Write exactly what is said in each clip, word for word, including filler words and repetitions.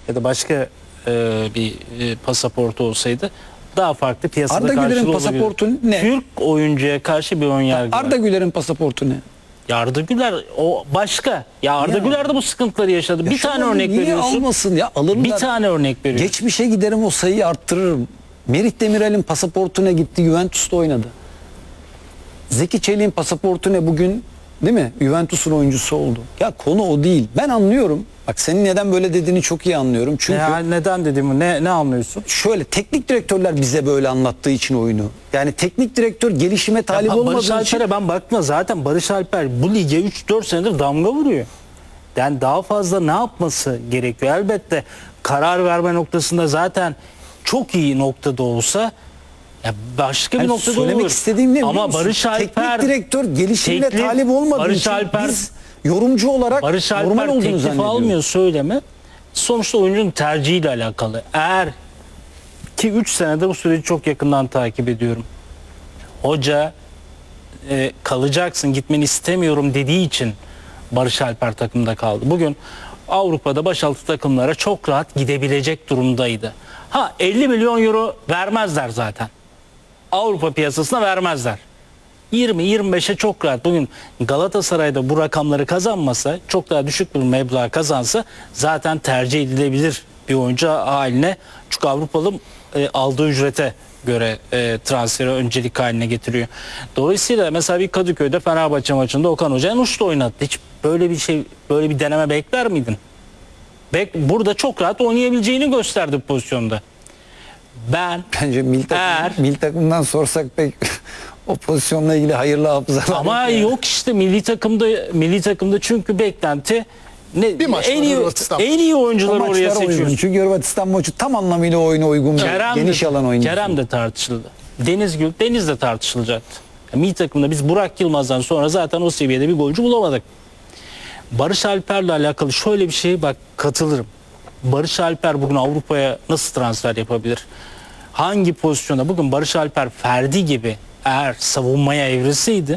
ya da başka e, bir e, pasaportu olsaydı daha farklı piyasada Arda Güler'in karşılığı pasaportu olabilir. ne? Türk oyuncuya karşı bir ön yargı Arda var. Güler'in pasaportu ne? Ya Arda Güler o başka. Ya Arda Ya. Güler de bu sıkıntıları yaşadı. Bir tane Yaşamadı, örnek niye veriyorsun. almasın ya, alırlar. Bir tane örnek veriyorsun. Geçmişe giderim, o sayıyı arttırırım. Merih Demirel'in pasaportu ne, gitti Juventus'ta oynadı. Zeki Çelik'in pasaportu ne, bugün değil mi Juventus'un oyuncusu oldu. Ya konu o değil. Ben anlıyorum. Bak senin neden böyle dediğini çok iyi anlıyorum. Çünkü Ne, neden dediğimi ne, ne anlıyorsun? şöyle, teknik direktörler bize böyle anlattığı için oyunu. Yani teknik direktör gelişime talip Ya Barış olmadığı için. Alper'e ben bakma, zaten Barış Alper bu lige üç dört senedir damga vuruyor. Yani daha fazla ne yapması gerekiyor? Elbette karar verme noktasında zaten çok iyi noktada olsa ya başka bir Yani noktada söylemek olur. istediğim ne biliyor Ama musun? Barış Alper teknik direktör gelişimine teklif- talip olmadığı Barış için Alper, biz yorumcu olarak Barış normal Alper olduğunu teklif zannediyoruz. almıyor söyleme. Sonuçta oyuncunun tercihiyle alakalı. Eğer ki üç senede bu süreci çok yakından takip ediyorum. Hoca e, kalacaksın, gitmeni istemiyorum dediği için Barış Alper takımda kaldı. Bugün Avrupa'da başaltı takımlara çok rahat gidebilecek durumdaydı. Ha elli milyon euro vermezler zaten. Avrupa piyasasına vermezler. yirmi yirmi beşe çok rahat. Bugün Galatasaray'da bu rakamları kazanmasa, çok daha düşük bir meblağ kazansa zaten tercih edilebilir bir oyuncu haline. Çünkü Avrupalı e, aldığı ücrete göre e, transferi öncelik haline getiriyor. Dolayısıyla mesela bir Kadıköy'de Fenerbahçe maçında Okan Hoca Enuş'ta oynattı. Hiç böyle bir şey, böyle bir deneme bekler miydin? Bek burada çok rahat oynayabileceğini gösterdi bu pozisyonda. Ben Bence milli, takım, Eğer- milli takımdan sorsak pek o pozisyonla ilgili hayırlı hafızalar. ama yok. yok işte milli takımda milli takımda çünkü beklenti ne Bir maç en var, iyi Hırvatistan. en iyi O oyuncuları oraya maçlara uygun. seçiyorsun. Çünkü Hırvatistan maçı tam anlamıyla oyuna uygun. bir Kerem geniş de, alan oyuncusu. Kerem de tartışıldı. Deniz Gül, Deniz de tartışılacaktı. Yani milli takımda biz Burak Yılmaz'dan sonra zaten o seviyede bir golcü bulamadık. Barış Alper'le alakalı şöyle bir şey, bak katılırım. Barış Alper bugün Avrupa'ya nasıl transfer yapabilir? Hangi pozisyonda? Bugün Barış Alper Ferdi gibi eğer savunmaya evrilseydi,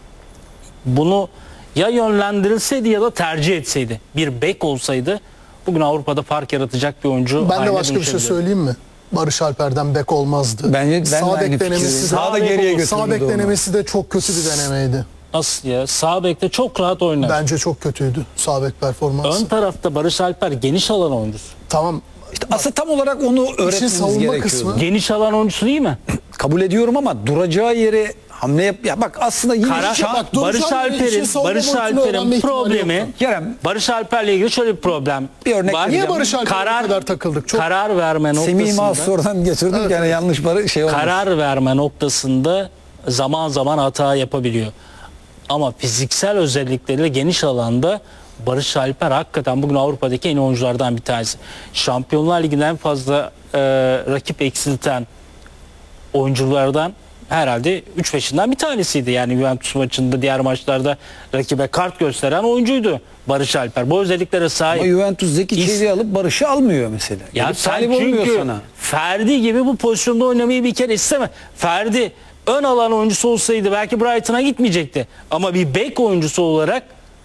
bunu ya yönlendirilseydi ya da tercih etseydi, bir bek olsaydı bugün Avrupa'da fark yaratacak bir oyuncu Ben de haline başka bir şey dönüşebilirdi. söyleyeyim mi? Barış Alper'den bek olmazdı. Bence ben de sağ aynı bek denemesi fikirdeyim. de, Sağda bek geriye olur. götürdü sağ bek onu. denemesi de çok kötü bir denemeydi. Nasıl ya? Sağ bekte çok rahat oynar. Bence çok kötüydü sağ bek performansı. Ön tarafta Barış Alper geniş alan oyuncusu. Tamam. İşte aslında tam olarak onu öğretmemiz savunma gerekiyordu. kısmı- Geniş alan oyuncusu değil mi? Kabul ediyorum ama duracağı yere hamle yap. Ya bak aslında yine Kara, şan- bak, dur- Barış duracağım yeri için Alper'in savunma Barış boyutunu öğrenme Alper'in ihtimali problemi yok. Kerem, Barış Alper'le ilgili şöyle bir problem. Bir örnek var. vereceğim. Niye Barış Alper'e karar, bu kadar takıldık? Çok karar verme Semih noktasında Mahsur'dan götürdük Evet, yani evet. yanlış barı şey olmuş. karar verme noktasında zaman zaman hata yapabiliyor. Ama fiziksel özellikleriyle geniş alanda Barış Alper hakikaten bugün Avrupa'daki en iyi oyunculardan bir tanesi. Şampiyonlar Ligi'nden en fazla e, rakip eksilten oyunculardan herhalde üç beşinden bir tanesiydi. Yani Juventus maçında, diğer maçlarda rakibe kart gösteren oyuncuydu Barış Alper. Bu özelliklere sahip. Ama Juventus Zeki İs- Çelik'i alıp Barış'ı almıyor mesela. Ya Gelip sen talip olmuyor çünkü sana. Ferdi gibi bu pozisyonda oynamayı bir kere isteme. Ferdi ön alan oyuncusu olsaydı belki Brighton'a gitmeyecekti. Ama bir bek oyuncusu olarak,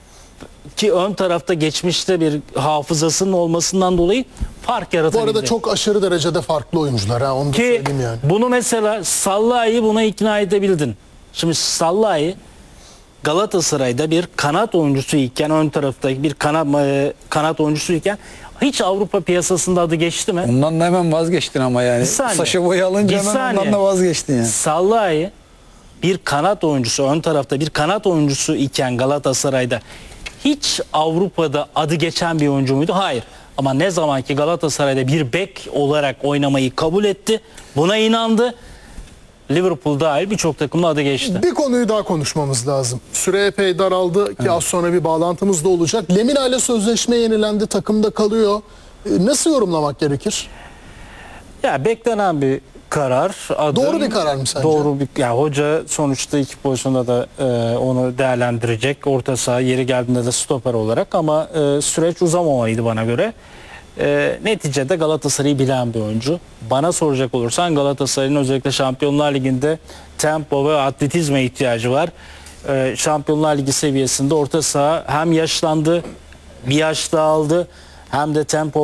ki ön tarafta geçmişte bir hafızasının olmasından dolayı fark bu yaratabildi. arada çok aşırı derecede farklı oyuncular ha, onu da Ki söyleyeyim yani. bunu mesela Sallai'yi buna ikna edebildin. Şimdi Sallai Galatasaray'da bir kanat oyuncusu iken, ön tarafta bir kanat, e, kanat oyuncusu iken hiç Avrupa piyasasında adı geçti mi? Ondan da hemen vazgeçtin ama yani. Bir saniye. Saşa boyu alınca Bir hemen saniye. ondan da vazgeçtin yani. Sallai bir kanat oyuncusu, ön tarafta bir kanat oyuncusu iken Galatasaray'da hiç Avrupa'da adı geçen bir oyuncu muydu? Hayır. Ama ne zaman ki Galatasaray'da bir bek olarak oynamayı kabul etti, buna inandı, Liverpool dahil birçok takımla adı geçti. Bir konuyu daha konuşmamız lazım. Süre epey daraldı ki az sonra bir bağlantımız da olacak. Lemina ile sözleşme yenilendi, takımda kalıyor. E, Nasıl yorumlamak gerekir? Ya beklenen bir karar. Adım, Doğru bir karar mı sence? Doğru bir. Ya hoca sonuçta iki pozisyonda da e, onu değerlendirecek. Orta saha, yeri geldiğinde de stoper olarak, ama e, süreç uzamamalıydı bana göre. E, neticede Galatasaray'ı bilen bir oyuncu. Bana soracak olursan Galatasaray'ın özellikle Şampiyonlar Ligi'nde tempo ve atletizme ihtiyacı var. E, Şampiyonlar Ligi seviyesinde orta saha hem yaşlandı, bir yaş daha aldı, hem de tempo